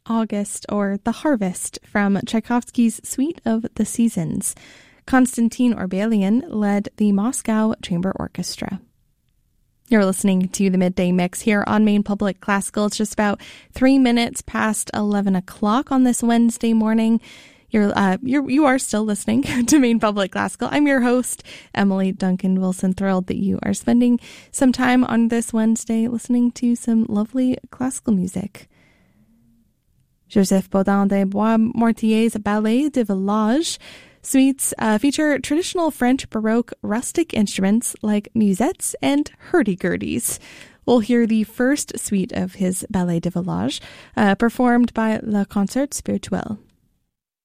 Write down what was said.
August, or The Harvest, from Tchaikovsky's Suite of the Seasons. Konstantin Orbelian led the Moscow Chamber Orchestra. You're listening to the Midday Mix here on Maine Public Classical. It's just about 3 minutes past 11 o'clock on this Wednesday morning. You are still listening to Maine Public Classical. I'm your host, Emily Duncan Wilson. Thrilled that you are spending some time on this Wednesday listening to some lovely classical music. Joseph Bodin des Bois-Mortier's Ballet de Village suites feature traditional French Baroque rustic instruments like musettes and hurdy-gurdies. We'll hear the first suite of his Ballet de Village performed by Le Concert Spirituel.